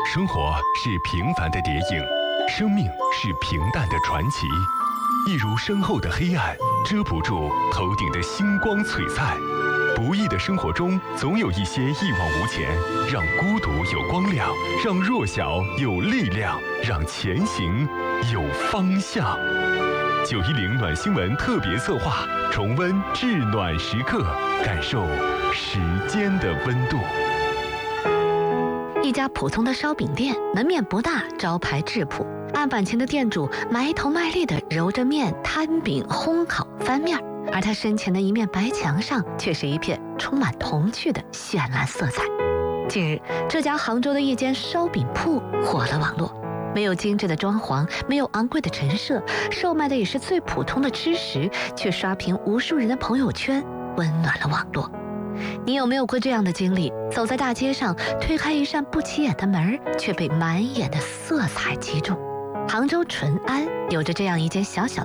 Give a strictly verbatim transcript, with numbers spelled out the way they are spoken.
生活是平凡的叠影，生命是平淡的传奇。一如身后的黑暗，遮不住头顶的星光璀璨。不易的生活中，总有一些一往无前，让孤独有光亮，让弱小有力量，让前行有方向。九一零暖新闻特别策划，重温至暖时刻，感受时间的温度。 一家普通的烧饼店，门面不大，招牌质朴。案板前的店主埋头卖力地揉着面、摊饼、烘烤、翻面，而他身前的一面白墙上，却是一片充满童趣的绚烂色彩。近日，这家杭州的一间烧饼铺火了网络。没有精致的装潢，没有昂贵的陈设，售卖的也是最普通的吃食，却刷屏无数人的朋友圈，温暖了网络。你有没有过这样的经历？走在大街上，推开一扇不起眼的门，却被满眼的色彩击中。杭州淳安有着这样一间小小